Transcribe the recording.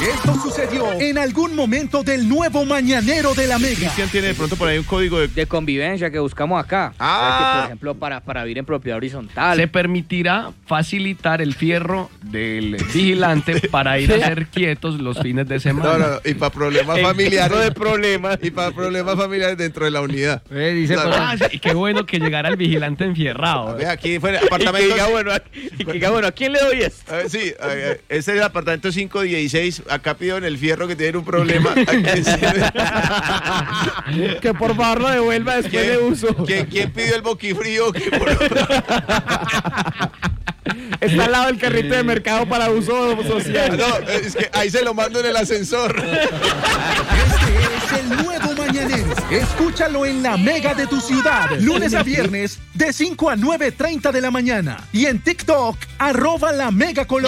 Esto sucedió en algún momento del nuevo mañanero de la Mega. Cristian tiene de pronto por ahí un código de convivencia que buscamos acá. Que, por ejemplo, para vivir en propiedad horizontal. Se permitirá facilitar el fierro del vigilante para ir a ser quietos los fines de semana. No, y para problemas familiares. de problemas. Y para problemas familiares dentro de la unidad. Dice, sí, qué bueno que llegara el vigilante enfierrado. Aquí fuera, apartamento. Y que diga, bueno, ¿a quién le doy esto? Sí, este es el apartamento 516. Acá pido en el fierro que tienen un problema. Que por favor lo devuelva después de uso. ¿Quién pidió el boquifrío? Está al lado del carrito de mercado para uso social. No, es que ahí se lo mando en el ascensor. Este es el nuevo mañanero. Escúchalo en la Mega de tu ciudad. Lunes a viernes de 5 a 9:30 de la mañana. Y en TikTok, @LaMegaColombia.